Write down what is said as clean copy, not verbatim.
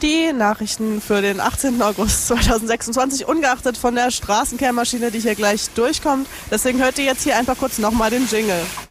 die Nachrichten für den 18. August 2026, ungeachtet von der Straßenkehrmaschine, die hier gleich durchkommt. Deswegen hört ihr jetzt hier einfach kurz nochmal den Jingle.